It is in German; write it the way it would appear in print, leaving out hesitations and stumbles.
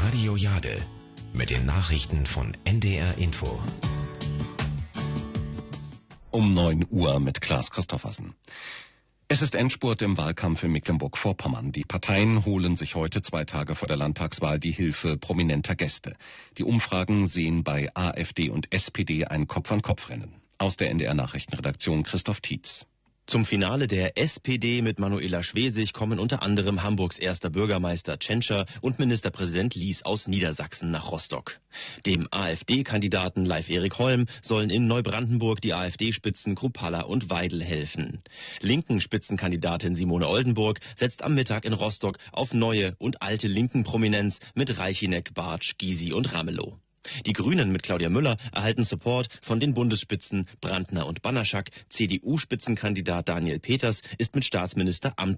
Radio Jade mit den Nachrichten von NDR Info. Um 9 Uhr mit Klaas Christoffersen. Es ist Endspurt im Wahlkampf in Mecklenburg-Vorpommern. Die Parteien holen sich heute 2 Tage vor der Landtagswahl die Hilfe prominenter Gäste. Die Umfragen sehen bei AfD und SPD ein Kopf-an-Kopf-Rennen. Aus der NDR-Nachrichtenredaktion Christoph Tietz. Zum Finale der SPD mit Manuela Schwesig kommen unter anderem Hamburgs erster Bürgermeister Tschentscher und Ministerpräsident Lies aus Niedersachsen nach Rostock. Dem AfD-Kandidaten Leif-Erik Holm sollen in Neubrandenburg die AfD-Spitzen Kruppalla und Weidel helfen. Linken Spitzenkandidatin Simone Oldenburg setzt am Mittag in Rostock auf neue und alte linken Prominenz mit Reichinek, Bartsch, Gysi und Ramelow. Die Grünen mit Claudia Müller erhalten Support von den Bundesspitzen Brandner und Banaschak. CDU-Spitzenkandidat Daniel Peters ist mit Staatsminister